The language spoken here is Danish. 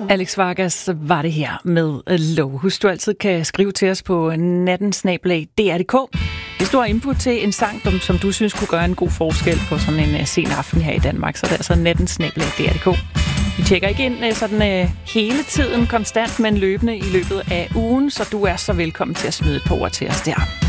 Alex Vargas var det her med Low. Husk, du altid kan skrive til os på natten@dr.dk. Hvis du har input til en sang, som du synes kunne gøre en god forskel på sådan en sen aften her i Danmark, så er det altså natten@dr.dk. Vi tjekker ikke ind sådan hele tiden konstant, men løbende i løbet af ugen, så du er så velkommen til at smide et par ord til os der.